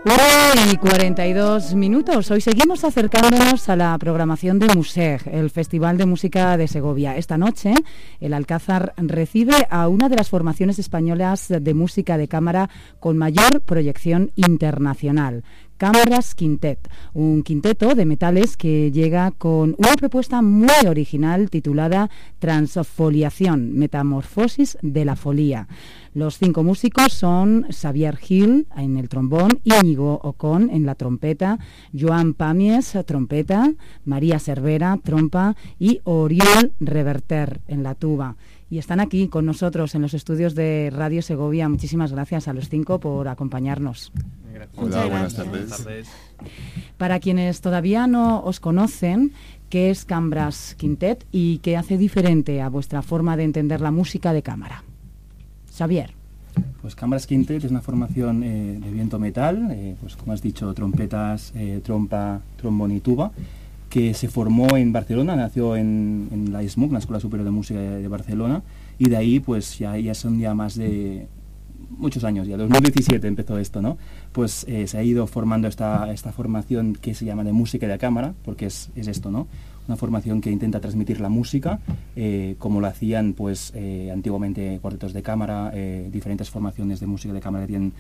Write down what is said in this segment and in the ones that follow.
1:42. Hoy seguimos acercándonos a la programación de Museg, el Festival de Música de Segovia. Esta noche, el Alcázar recibe a una de las formaciones españolas de música de cámara con mayor proyección internacional. Cámaras Quintet, un quinteto de metales que llega con una propuesta muy original titulada Transfoliación, metamorfosis de la folía. Los 5 músicos son Xavier Gil en el trombón, Íñigo Ocón en la trompeta, Joan Pamies, trompeta, María Cervera, trompa y Oriol Reverter en la tuba. Y están aquí con nosotros en los estudios de Radio Segovia. Muchísimas gracias a los 5 por acompañarnos. Hola, buenas tardes. Para quienes todavía no os conocen, ¿qué es Cámaras Quintet y qué hace diferente a vuestra forma de entender la música de cámara? Xavier. Pues Cámaras Quintet es una formación de viento metal, pues como has dicho, trompetas, trompa, trombón y tuba, que se formó en Barcelona, nació en la ESMUC, la Escuela Superior de Música de Barcelona, y de ahí pues ya son ya más de muchos años, ya 2017 empezó esto, ¿no? Pues se ha ido formando esta formación que se llama de música de cámara, porque es esto, ¿no? Una formación que intenta transmitir la música, como lo hacían pues antiguamente cuartetos de cámara, diferentes formaciones de música de cámara que tienen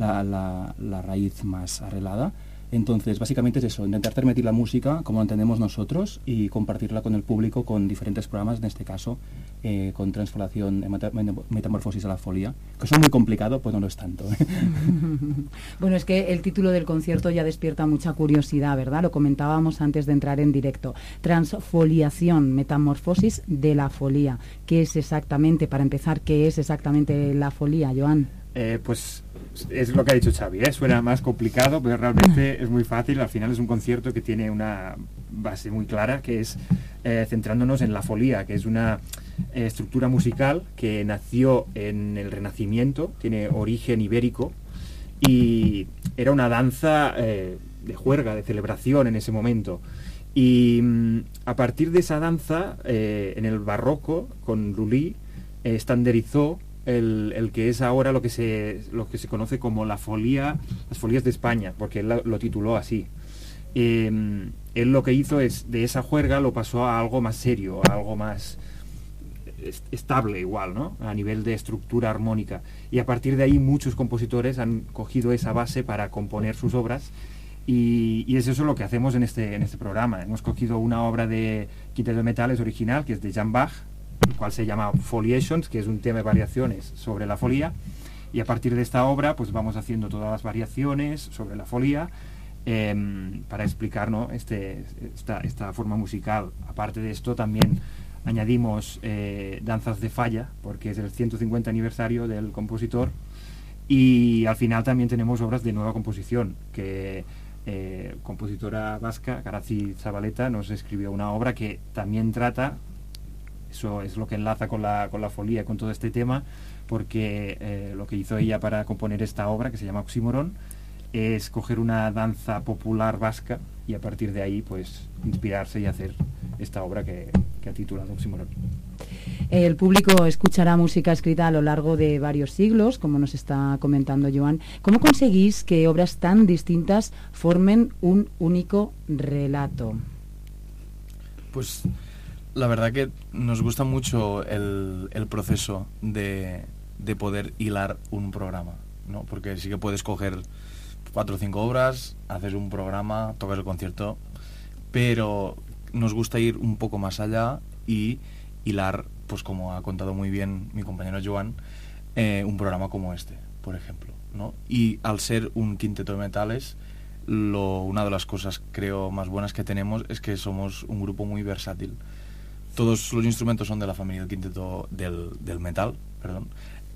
la raíz más arreglada. Entonces, básicamente es eso, intentar transmitir la música como la entendemos nosotros y compartirla con el público con diferentes programas, en este caso con Transfoliación, metamorfosis de la folía, que son muy complicado, pues no lo es tanto. Bueno, es que el título del concierto ya despierta mucha curiosidad, ¿verdad? Lo comentábamos antes de entrar en directo. Transfoliación, metamorfosis de la folía. ¿Qué es exactamente, para empezar, qué es exactamente la folía, Joan? Pues es lo que ha dicho Xavi, suena más complicado, pero realmente es muy fácil. Al final es un concierto que tiene una base muy clara, que es centrándonos en la folía, que es una estructura musical que nació en el Renacimiento, tiene origen ibérico y era una danza de juerga, de celebración en ese momento. Y a partir de esa danza, en el barroco, con Lully, estandarizó el que es ahora lo que se conoce como la folía, las folías de España, porque él lo tituló así. Él lo que hizo es, de esa juerga lo pasó a algo más serio, a algo más estable igual, ¿no? A nivel de estructura armónica. Y a partir de ahí muchos compositores han cogido esa base para componer sus obras, y es eso lo que hacemos en este programa. Hemos cogido una obra de Quinteto de Metales original, que es de Jan Bach, el cual se llama Foliations, que es un tema de variaciones sobre la folía, y a partir de esta obra pues vamos haciendo todas las variaciones sobre la folía para explicar, ¿no? esta forma musical. Aparte de esto también añadimos danzas de falla, porque es el 150 aniversario del compositor, y al final también tenemos obras de nueva composición, que compositora vasca, Garazi Zabaleta, nos escribió una obra que también trata. Eso es lo que enlaza con la folía, con todo este tema, porque lo que hizo ella para componer esta obra, que se llama Oxímoron, es coger una danza popular vasca y a partir de ahí pues inspirarse y hacer esta obra que ha titulado Oxímoron. El público escuchará música escrita a lo largo de varios siglos, como nos está comentando Joan. ¿Cómo conseguís que obras tan distintas formen un único relato? Pues la verdad que nos gusta mucho el proceso de poder hilar un programa, ¿no? Porque sí que puedes coger 4 o 5 obras, haces un programa, tocas el concierto, pero nos gusta ir un poco más allá y hilar, pues como ha contado muy bien mi compañero Joan, un programa como este, por ejemplo, ¿no? Y al ser un quinteto de metales, una de las cosas creo más buenas que tenemos es que somos un grupo muy versátil. Todos los instrumentos son de la familia del quinteto del metal, perdón.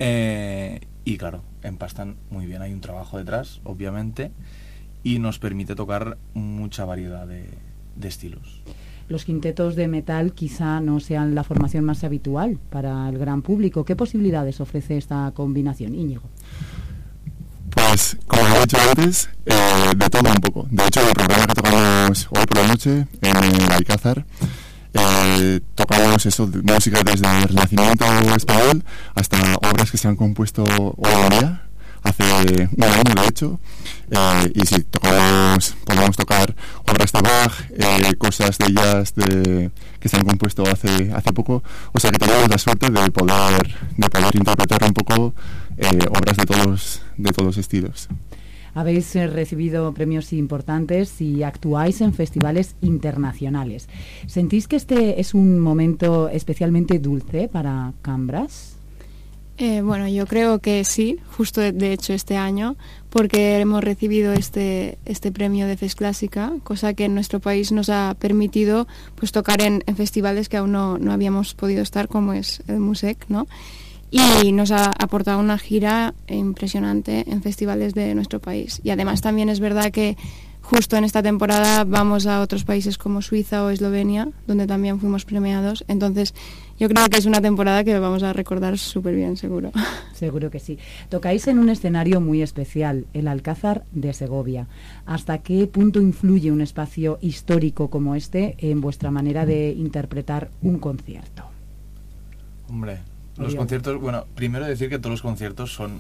Y claro, empastan muy bien. Hay un trabajo detrás, obviamente, y nos permite tocar mucha variedad de estilos. Los quintetos de metal quizá no sean la formación más habitual para el gran público. ¿Qué posibilidades ofrece esta combinación, Íñigo? Pues, como he dicho antes, de todo un poco. De hecho, el programa que tocamos hoy por la noche en el Alcázar, tocamos música desde el Renacimiento español hasta obras que se han compuesto hoy en día, hace un año, de hecho, y sí, podemos tocar obras de Bach, cosas de jazz que se han compuesto hace poco, o sea que tenemos la suerte de poder interpretar un poco obras de todos estilos. Habéis recibido premios importantes y actuáis en festivales internacionales. ¿Sentís que este es un momento especialmente dulce para Cambras? Bueno, yo creo que sí, justo de hecho este año, porque hemos recibido este premio de FES Clásica, cosa que en nuestro país nos ha permitido pues tocar en festivales que aún no habíamos podido estar, como es el Musec, ¿no? Y nos ha aportado una gira impresionante en festivales de nuestro país. Y además también es verdad que justo en esta temporada vamos a otros países como Suiza o Eslovenia, donde también fuimos premiados. Entonces yo creo que es una temporada que vamos a recordar súper bien, seguro. Seguro que sí. Tocáis en un escenario muy especial, el Alcázar de Segovia. ¿Hasta qué punto influye un espacio histórico como este en vuestra manera de interpretar un concierto? Hombre, los conciertos, bueno, primero decir que todos los conciertos son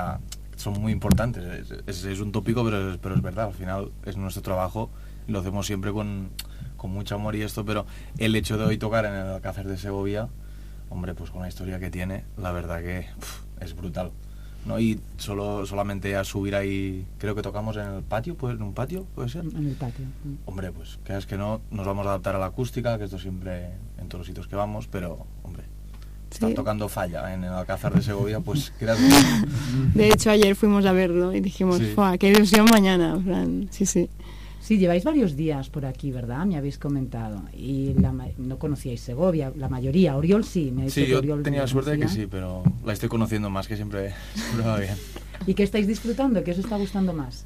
muy importantes. Es un tópico, pero es verdad. Al final es nuestro trabajo, lo hacemos siempre con mucho amor y esto, pero el hecho de hoy tocar en el Alcázar de Segovia, hombre, pues con la historia que tiene, la verdad que es brutal, ¿no? Y solamente a subir ahí, creo que tocamos en el patio, pues en un patio, ¿puede ser? En el patio. Hombre, pues que es que no, nos vamos a adaptar a la acústica, que esto siempre en todos los sitios que vamos, pero, hombre, están tocando Falla en el Alcázar de Segovia, pues gracias. De hecho, ayer fuimos a verlo y dijimos, qué ilusión mañana, en plan, sí. Sí, lleváis varios días por aquí, ¿verdad? Me habéis comentado. Y no conocíais Segovia, la mayoría. Oriol sí. Me ha dicho que yo Oriol tenía la suerte de que sí, pero la estoy conociendo más, que siempre va bien. ¿Y qué estáis disfrutando? ¿Qué os está gustando más?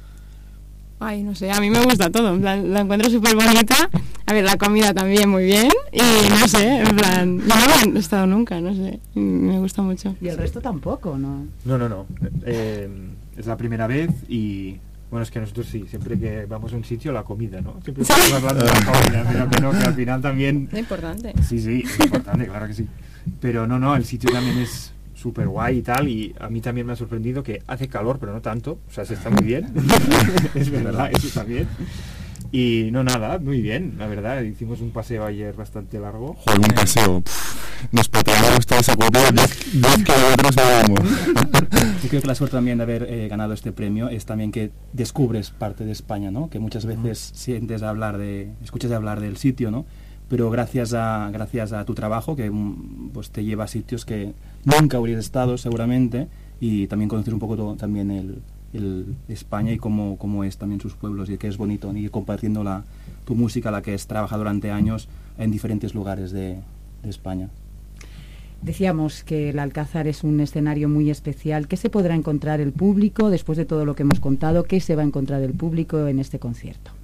Ay, no sé, a mí me gusta todo, en plan, la encuentro súper bonita. A ver, la comida también muy bien. Y no sé, en plan, yo no he estado nunca, no sé, me gusta mucho. Y el resto tampoco, ¿no? No. Es la primera vez y... Bueno, es que nosotros sí, siempre que vamos a un sitio, la comida, ¿no? Siempre estamos hablando de la comida, pero que al final también... Es importante. Sí, es importante, claro que sí. Pero no, el sitio también es súper guay y tal, y a mí también me ha sorprendido que hace calor, pero no tanto, o sea, se está muy bien. Es verdad, eso está bien. Y nada, muy bien, la verdad, hicimos un paseo ayer bastante largo. Joder, un paseo, nos pateamos toda esa cuota, 10 kilómetros de humo. Yo creo que la suerte también de haber ganado este premio es también que descubres parte de España, ¿no? Que muchas veces escuchas hablar del sitio, ¿no? Pero gracias a tu trabajo, que pues te lleva a sitios que nunca habrías estado seguramente, y también conocer un poco también el España y cómo es también sus pueblos, y que es bonito ir compartiendo tu música, la que has trabajado durante años en diferentes lugares de España. Decíamos que el Alcázar es un escenario muy especial. ¿Qué se podrá encontrar el público después de todo lo que hemos contado? ¿Qué se va a encontrar el público en este concierto?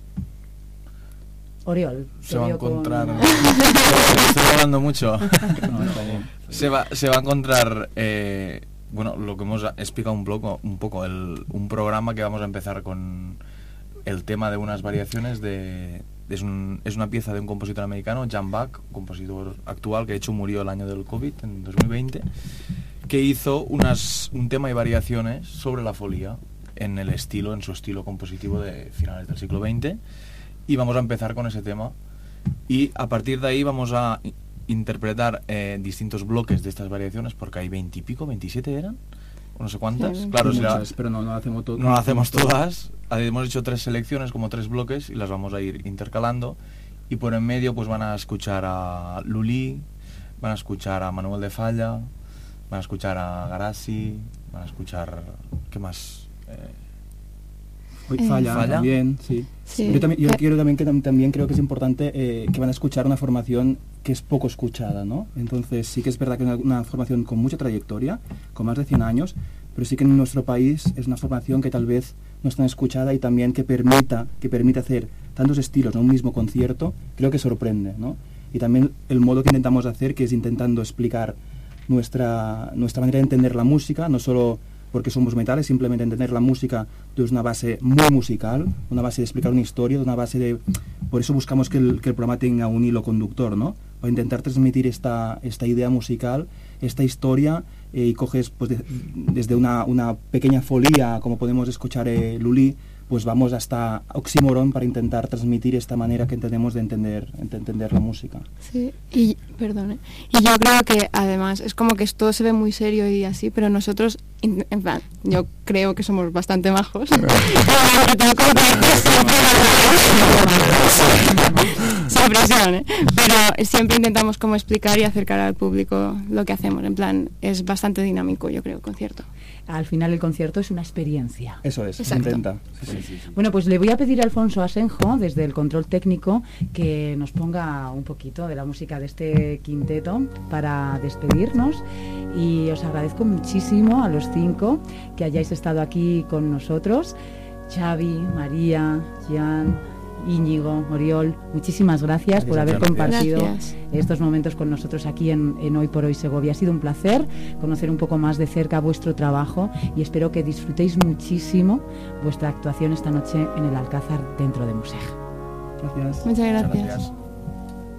Oriol. Se va a encontrar... Estoy hablando mucho. Se va a encontrar... Bueno, lo que hemos explicado un poco, un programa que vamos a empezar con el tema de unas variaciones es una pieza de un compositor americano, Jan Bach, un compositor actual que de hecho murió el año del COVID, en 2020, que hizo un tema y variaciones sobre la folía en su estilo compositivo de finales del siglo XX, y vamos a empezar con ese tema y a partir de ahí vamos a interpretar distintos bloques de estas variaciones, porque hay 20 y pico, 27 eran, o no sé cuántas. Sí, claro, muchas, pero no hacemos todo. No hacemos todas. Hemos hecho 3 selecciones, como 3 bloques, y las vamos a ir intercalando. Y por en medio pues van a escuchar a Lully, van a escuchar a Manuel de Falla, van a escuchar a Garassi, van a escuchar... ¿Qué más? Falla también, sí. Yo quiero también creo que es importante que van a escuchar una formación que es poco escuchada, ¿no? Entonces sí que es verdad que es una formación con mucha trayectoria, con más de 100 años, pero sí que en nuestro país es una formación que tal vez no es tan escuchada, y también que permite hacer tantos estilos en un mismo concierto, creo que sorprende, ¿no? Y también el modo que intentamos hacer, que es intentando explicar nuestra manera de entender la música, no solo porque somos metales, simplemente entender la música desde una base muy musical, una base de explicar una historia, una base de... Por eso buscamos que el programa tenga un hilo conductor, ¿no? para intentar transmitir esta idea musical, esta historia, y coges pues desde una pequeña folía, como podemos escuchar Lully, pues vamos hasta Oxímoron para intentar transmitir esta manera que tenemos de entender la música. Sí, y perdón, y yo creo que además es como que todo se ve muy serio y así, pero nosotros, en plan, yo creo que somos bastante majos. Sin presión, ¿eh? Pero siempre intentamos como explicar y acercar al público lo que hacemos. En plan, es bastante dinámico, yo creo, el concierto. Al final el concierto es una experiencia. Eso es, Exacto. se intenta. Bueno, pues le voy a pedir a Alfonso Asenjo, desde el control técnico, que nos ponga un poquito de la música de este quinteto para despedirnos. Y os agradezco muchísimo a los 5 que hayáis estado aquí con nosotros. Xavi, María, Jan, Íñigo, Oriol, muchísimas gracias por haber compartido estos momentos con nosotros aquí en Hoy por Hoy Segovia. Ha sido un placer conocer un poco más de cerca vuestro trabajo y espero que disfrutéis muchísimo vuestra actuación esta noche en el Alcázar dentro de Musej. Gracias. Muchas gracias. Gracias.